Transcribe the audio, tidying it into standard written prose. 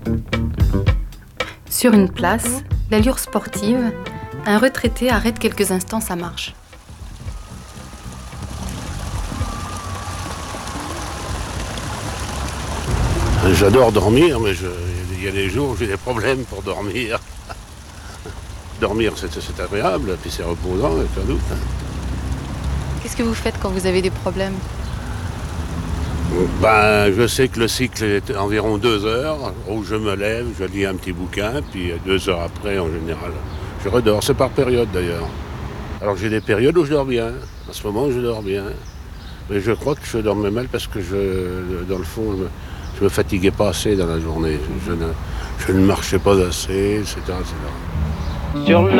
Sur une place, d'allure sportive, un retraité arrête quelques instants sa marche. J'adore dormir, mais il y a des jours où j'ai des problèmes pour dormir. Dormir, c'est agréable, puis c'est reposant, sans doute. Qu'est-ce que vous faites quand vous avez des problèmes ? Ben, je sais que le cycle est environ 2 heures, où je me lève, je lis un petit bouquin, puis 2 heures après, en général, je redors. C'est par période, d'ailleurs. Alors j'ai des périodes où je dors bien. En ce moment, je dors bien. Mais je crois que je dormais mal parce que, dans le fond, je me fatiguais pas assez dans la journée. Je ne marchais pas assez, etc. etc.